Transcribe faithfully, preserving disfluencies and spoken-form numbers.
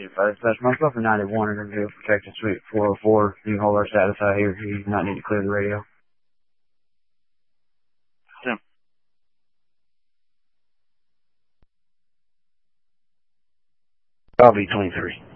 five dispatch, myself and ninety-one are going to do a protected suite four oh four. You can hold our status out here. You do not need to clear the radio. Sim. I'll be twenty-three.